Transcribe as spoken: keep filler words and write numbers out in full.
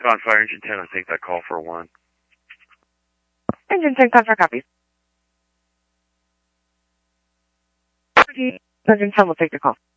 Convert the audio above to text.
On Fire Engine ten, I'll take that call for a one. Engine ten, Confire, copy. Engine ten will take the call.